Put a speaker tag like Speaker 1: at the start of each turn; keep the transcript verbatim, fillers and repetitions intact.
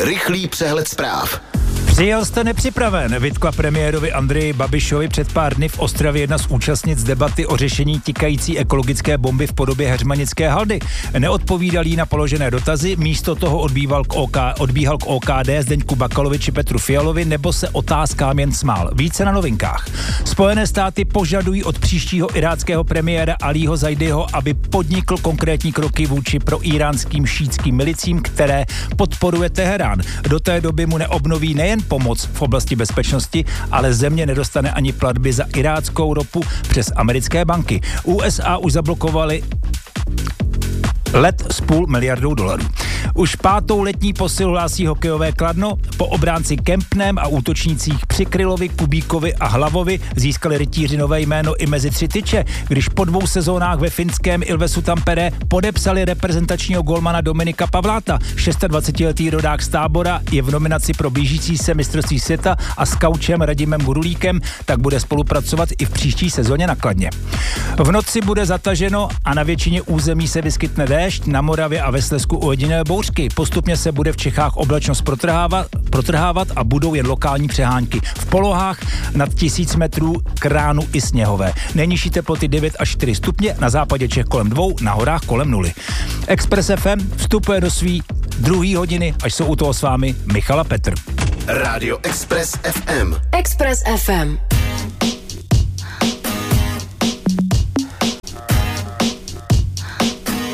Speaker 1: Rychlý přehled zpráv.
Speaker 2: Přijel jste nepřipraven, vytkla premiérovi Andreji Babišovi před pár dny v Ostravě jedna z účastnic debaty o řešení tikající ekologické bomby v podobě heřmanické haldy. Neodpovídal jí na položené dotazy, místo toho odbíval k OK, odbíhal k O K D, Zdeňku Bakalovi či Petru Fialovi, nebo se otázkám jen smál. Více na novinkách. Spojené státy požadují od příštího iráckého premiéra Alího Zajdiho, aby podnikl konkrétní kroky vůči proíránským šítským milicím, které podporuje Teherán. Do té doby mu neobnoví nejen pomoc v oblasti bezpečnosti, ale země nedostane ani platby za iráckou ropu přes americké banky. U S A už zablokovali let s půl miliardou dolarů. Už pátou letní posilu hlásí hokejové Kladno. Po obránci Kempnem a útočnících Přikrylovi, Kubíkovi a Hlavovi získali rytíři nové jméno i mezi tři tyče, když po dvou sezónách ve finském Ilvesu Tampere podepsali reprezentačního golmana Dominika Pavláta. dvacetišestiletý rodák z Tábora je v nominaci pro blížící se mistrovství světa a s kaučem Radimem Gurulíkem tak bude spolupracovat i v příští sezóně na Kladně. V noci bude zataženo a na většině území se vyskytne déšť, na Moravě a ve Slezsku ojedinělé bouřky. Postupně se bude v Čechách oblačnost protrhávat, protrhávat a budou jen lokální přehánky. V polohách nad tisíc metrů kránu i sněhové. Nejnižší teploty devět až čtyři stupně, na západě Čech kolem dvou, na horách kolem nuly. Express F M vstupuje do svý druhý hodiny, až jsou u toho s vámi Michal a Petr.
Speaker 1: Rádio Express F M.
Speaker 3: Express F M.